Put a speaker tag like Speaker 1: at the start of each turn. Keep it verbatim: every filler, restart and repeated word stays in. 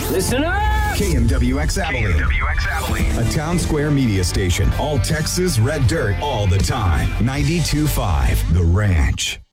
Speaker 1: Listen up!
Speaker 2: K M W X Abilene.
Speaker 3: K M W X Abilene.
Speaker 2: A Town Square media station. All Texas red dirt all the time. ninety-two point five The Ranch.